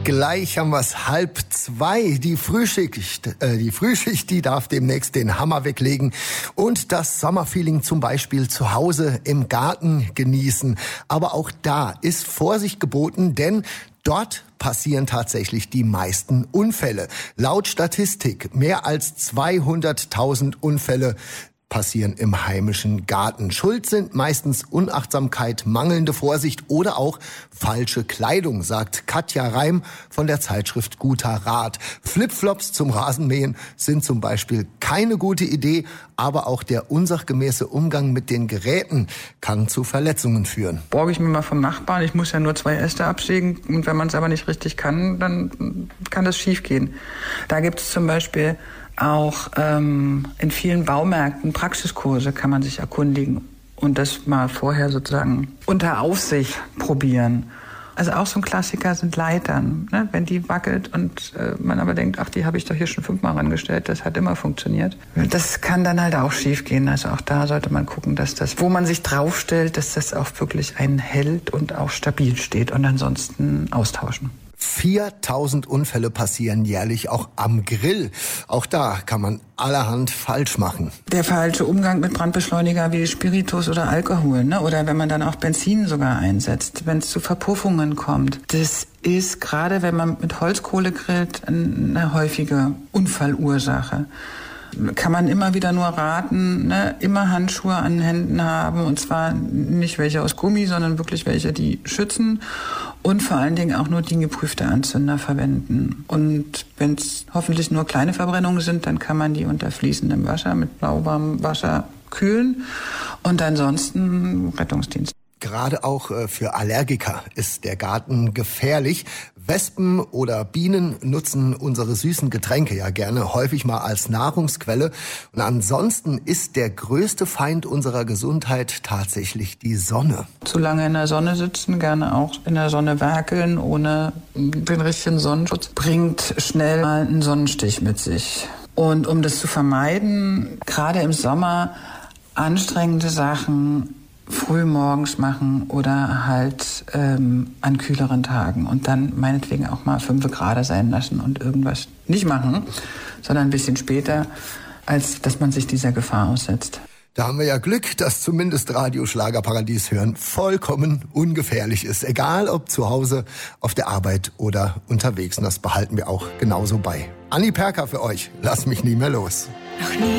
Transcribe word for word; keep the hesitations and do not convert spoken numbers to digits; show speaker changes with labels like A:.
A: Gleich haben wir es halb zwei. Die Frühschicht, äh, die Frühschicht, die darf demnächst den Hammer weglegen und das Sommerfeeling zum Beispiel zu Hause im Garten genießen. Aber auch da ist Vorsicht geboten, denn dort passieren tatsächlich die meisten Unfälle. Laut Statistik mehr als zweihunderttausend Unfälle passieren im heimischen Garten. Schuld sind meistens Unachtsamkeit, mangelnde Vorsicht oder auch falsche Kleidung, sagt Katja Reim von der Zeitschrift Guter Rat. Flipflops zum Rasenmähen sind zum Beispiel keine gute Idee, aber auch der unsachgemäße Umgang mit den Geräten kann zu Verletzungen führen.
B: Borge ich mir mal vom Nachbarn, ich muss ja nur zwei Äste absägen und wenn man es aber nicht richtig kann, dann kann das schief gehen. Da gibt es zum Beispiel auch ähm, in vielen Baumärkten Praxiskurse, kann man sich erkundigen und das mal vorher sozusagen unter Aufsicht probieren. Also auch so ein Klassiker sind Leitern, ne? Wenn die wackelt und äh, man aber denkt, ach, die habe ich doch hier schon fünfmal rangestellt, das hat immer funktioniert. Das kann dann halt auch schief gehen. Also auch da sollte man gucken, dass das, wo man sich draufstellt, dass das auch wirklich einen hält und auch stabil steht und ansonsten austauschen.
A: viertausend Unfälle passieren jährlich auch am Grill. Auch da kann man allerhand falsch machen.
B: Der falsche Umgang mit Brandbeschleuniger wie Spiritus oder Alkohol, ne? Oder wenn man dann auch Benzin sogar einsetzt, wenn es zu Verpuffungen kommt. Das ist gerade, wenn man mit Holzkohle grillt, eine häufige Unfallursache. Kann man immer wieder nur raten, ne? Immer Handschuhe an den Händen haben und zwar nicht welche aus Gummi, sondern wirklich welche, die schützen und vor allen Dingen auch nur DIN-geprüfte Anzünder verwenden. Und wenn es hoffentlich nur kleine Verbrennungen sind, dann kann man die unter fließendem Wasser mit lauwarmem Wasser kühlen und ansonsten Rettungsdienst.
A: Gerade auch für Allergiker ist der Garten gefährlich. Wespen oder Bienen nutzen unsere süßen Getränke ja gerne häufig mal als Nahrungsquelle. Und ansonsten ist der größte Feind unserer Gesundheit tatsächlich die Sonne.
B: Zu lange in der Sonne sitzen, gerne auch in der Sonne werkeln, ohne den richtigen Sonnenschutz, bringt schnell mal einen Sonnenstich mit sich. Und um das zu vermeiden, gerade im Sommer anstrengende Sachen früh morgens machen oder halt ähm, an kühleren Tagen und dann meinetwegen auch mal fünf Grad sein lassen und irgendwas nicht machen, sondern ein bisschen später, als dass man sich dieser Gefahr aussetzt.
A: Da haben wir ja Glück, dass zumindest Radio Schlagerparadies hören vollkommen ungefährlich ist. Egal ob zu Hause, auf der Arbeit oder unterwegs. Und das behalten wir auch genauso bei. Anni Perka für euch. Lass mich nie mehr los.